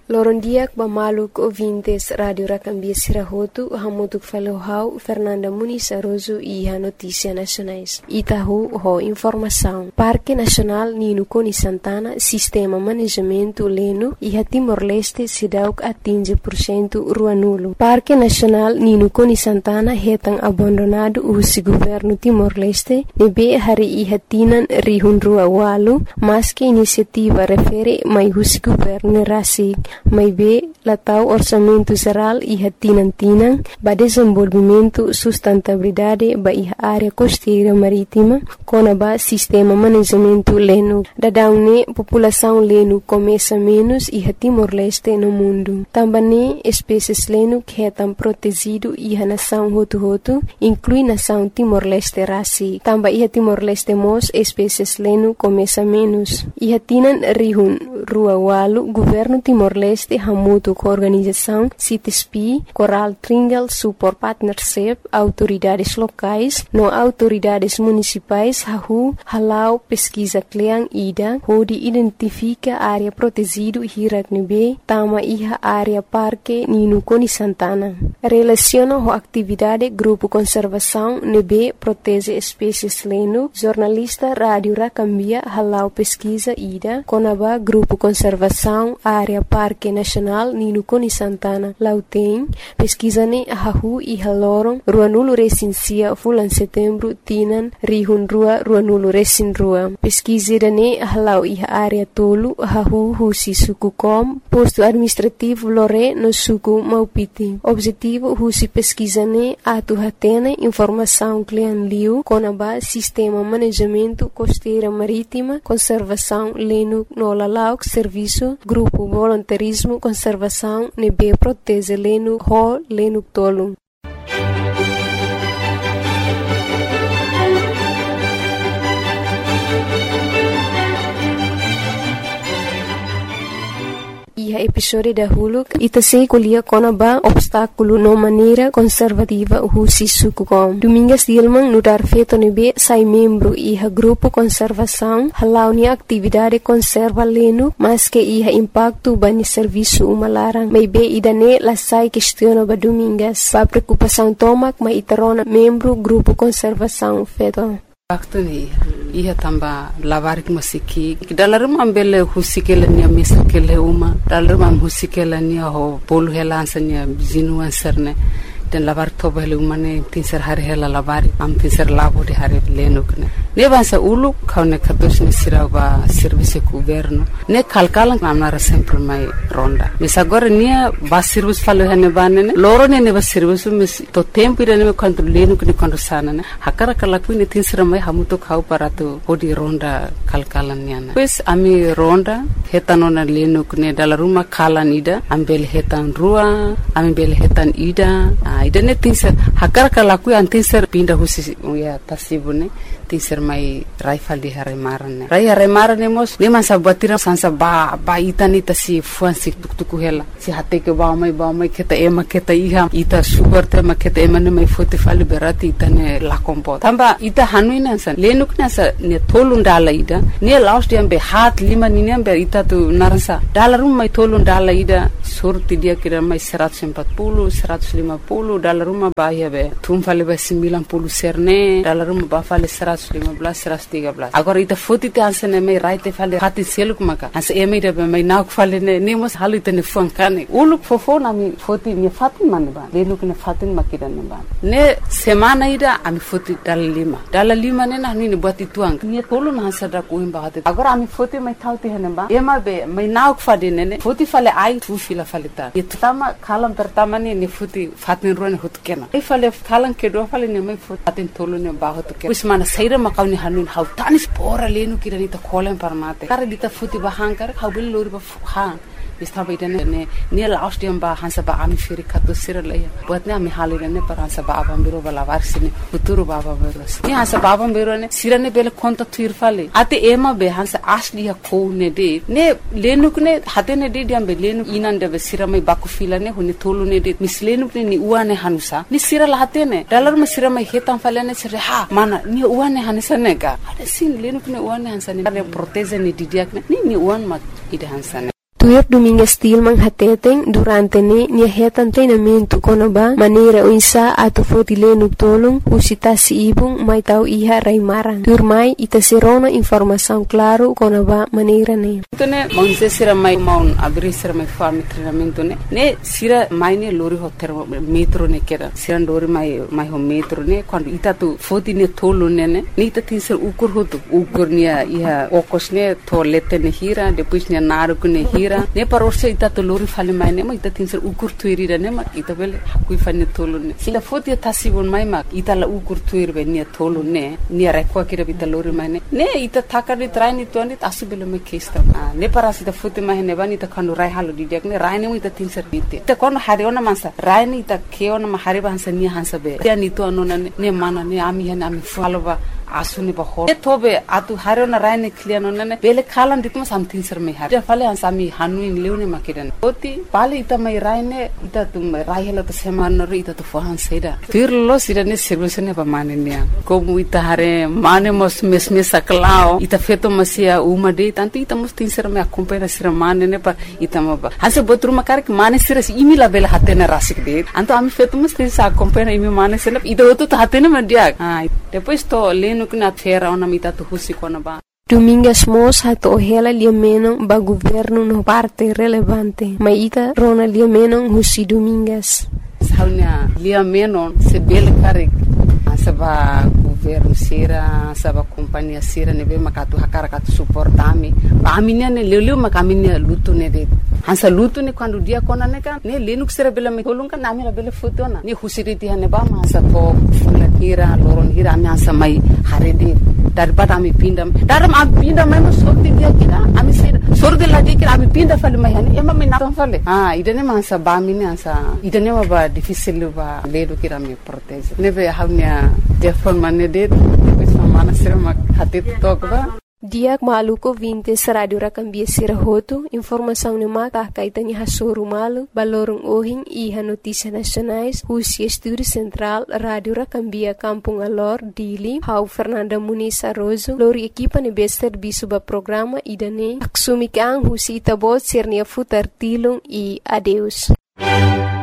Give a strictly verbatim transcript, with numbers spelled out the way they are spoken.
Lorondiak Bamaluk ouvintes Rádio Racambia Sirahotu, Hamutuk Falohau, Fernanda Muniz Aroso e a Notícia Nacionais. Itahu, ho informação. Parque Nacional Nino Coni Santana, Sistema Manejamento Leno e a Timor-Leste Sidauk atinge por cento rua nulo. Parque Nacional Nino Coni Santana retan abandonado o governo Timor-Leste, nebe hari ihatinan rihun rua walu, mas que iniciativa refere mai o governo rasik. Mai be latau orçamento geral e hatinantinang ba desenvolvimento sustentabilidade ba iha área costeira marítima kona ba sistema manejamento leno. Dadaune população leno começa menos e Timor-Leste no mundo. Também espécies leno que etam protegido e a nação hotu-hotu inclui nação Timor-Leste rasi. Também iha Timor-Leste mos espécies leno começa menos. Iha tinan rihun rua walu governo Timor-Leste hamutu com organização C I T S P, Coral Tringal Support Partnership, autoridades locais, no autoridades municipais, hahu, halau pesquisa kleang ida, hodi identifica área protegido hirak nebe, tama iha área parque Nino Coni Santana. Relaciona ho atividade grupo conservação nebe protege espécies leno, jornalista Rádio Racambia halau pesquisa ida, konaba grupo conservação área parque Nacional Nino Coni Santana Lauteng pesquisane hahu e halorong rua nulo recensia fulan setembro tinan rihun rua rua nulo resin rua pesquisirane halau e área tolu hahu husi suku kom posto administrativo lore no suku Maupiti. Objetivo husi pesquisane atu hatene informação klian liu konaba sistema manejamento costeira marítima conservação leno no lalauk serviço grupo voluntarismo conservação nebe protege leno ho leno tolum. Iha episode dahulu ita se kuliah konaba obstáculo no maneira conservativa husi suku kom. Domingas Dilmang nudar feto nebe sai membro iha grupo conservação halau ni atividade conserva leno mas que iha impacto bani serviço umalarang. May be idane lasai questiono ba Domingas ba preocupação tomak ma itarona membro grupo conservação feto. Waktu ni ia tamba lavarik masiki dalam ambele husikela ni misakele uma dalam husikela ni ho polu helansanya zinuan serne dan lavar tobele umane tinser hari hela lavari am tinser labo de hari lenukne ne bansa ulu kaune kados ni siraba service governo ne kalkalan amnara sempre mai ronda misagore nia ba service falo hene banene loro ne ne ba service mis to tempo ide ne kontro lenukne kontro sana ne hakara kalaku ni tinser mai hamuto khau paratu odi ronda kalkalan niana pues ami ronda hetanona lenukne dala ruma kalan ida ambel hetan rua ambel hetan ida ida ne tinser hakara kalaku an tinser pinda husi ya tasibune tinser mai raifal di hari marane rai hari marane mos ne masa batira sansa ba ba itani tasi fuansi tuktuku hela si hate ke ba mai ba mai keta ema keta iha ita sugar te ma keta ema ne mai fote fali berati itane la kompo tamba ita hanuina san lenuk na sa ne tolun dala ida ne last diam be hat lima ni ne be ita tu narasa dala rum mai tolun dala ida surti dia kira mai seratus empat puluh seratus lima puluh dala ruma ba ya be tum fali be sembilan puluh serne dala ruma ba fali seratus lima belas seratus tiga belas agora ita fote te ansene mai raite fali hati seluk maka as eme de be mai nauk fali ne ne mos halite ne fuankane uluk fofo na mi fote ni fatin man ba lenuk ne fatin makidan ba ne semana ida ami fote dala lima dala lima ne na ni buat ituang ni tolun hasada ko imba hate agora ami fote mai thauti hene ba ema be mai nauk fadi ne ne fote fale ai tu fila falita itu tama kalam pertama ne ni fote fatin ron hot kena e fale kalan ke do fale ne mai fote fatin tolun ne ba hot kena usmana saira makawni hanun hau tanis pora lenu kirani ta kolen parmate kare dita fote ba hankar hawbil lori ba ha istaba idane ne ne last diam ba hansa ba ami firi kato sirale buat ne ami halire ne par hansa ba abam biro bala varsine uturu baba beros ne hansa ba abam biro ne sirane bele konta tuir fale ate ema be hansa asli ha ko ne de ne lenuk ne hate ne de diam be lenu inan de be sirame ba ku fila ne hone tolu ne de mislenuk ne ni uane hanusa ni sirala hate ne dalar me sirame hetam fale ne sire ha mana ni uane hanisa ne ga ade sin lenuk ne uane hansa ne proteze ne didiak ne ni ni uan mat ide hansa ne Tuir Domingues Tilman hateteng durante ne nia hetan treinamento konaba maneira o insa atu fotilenu tolong usita si ibung mai tau iha raimaran. Tuir mai ita serona informação claro konaba maneira ne. Tone monse sira mai maun abri sira mai farm treinamento ne. Ne sira mai ne lori ho metro ne kera. Sira lori mai mai ho metro ne quando ita tu foti ne tolo ne ne. Ne ita tin sir ukur hotu ukur nia iha okos ne to lete ne hira depois ne naru ne hira. Ne parorsa ita to lori fale mai ne ma ita tin sir ukur tuiri ne ma ita bele hakui fane tolo ne. Sila foti tasibon mai ma ita la ukur tuiri be nia tolo ne. Nia rekwa kira ita lori mai ne. Ne ita takari traini tuani asu bele me kesta. Ne parasi ita foti mai ne bani ita kanu rai halu didiak ne rai ne mo ita tin sir bite. Ita kono hari ona mansa rai ne ita keona ma hari ba hansa nia hansa be. Tia ni to anona ne ne mana ne ami hene ami faloba asuni ba ho. Ne tobe atu hari ona rai ne kliano ne bele khalan ditma something sir me hari. Tia fale hansa ami hanu in leune makidan. Oti pale ita mai rai ne ita tum rai hela to semana ro ita to fo hansa ida. Firlo sira ne solution ne ba mane nia. Komu ita hare mane mos mes mes saklao ita feto masia uma de tanto ita mos tin sira me acompanha sira mane ne pa ita ma ba. Hansa botru makar ke mane sira imi la bela hatena rasik de. Anto ami feto mos tin sa acompanha imi mane sira ita oto to hatena ma dia. Ah depois to leno que na fera ona mita to husi kona ba. Domingues Mos hato hela liamenon ba governo no parte relevante. Maita rona liamenon husi Domingues. Saunya liamenon se bele karik. Saba governo sira, saba companhia sira nebe makatu hakara katu suportami. Ba aminia ne leleu makaminia lutu ne de. Hansa lutu ne quando dia kona ne kan ne lenuk sira bela me tolunga na amira bela fotona. Ne husiriti hane ba ma sa to fula hira loron hira ami hansa mai harede. Daripada ami pindam. Daram ami pindam mai mo sorti dia kira ami sira. Sorti lagi kira ami pinda fale mai hane ema me na fale. Ah idane ma hansa ba mini hansa idane ma ba difficile ba ledo kira mi protege. Nebe haunya telefon mana dia depois mana sira mak hati tokba. Diak maluko vintes radio rakambia sirahoto informação ne mata kaitani hasoru malu balorong ohing iha notícia nacionais husi estúdio central radio rakambia kampung alor dili hau Fernanda Muniz Arrozo lori equipa ne bester bisuba programa idane aksumikang husi itabot sirnia futar tilung e adeus.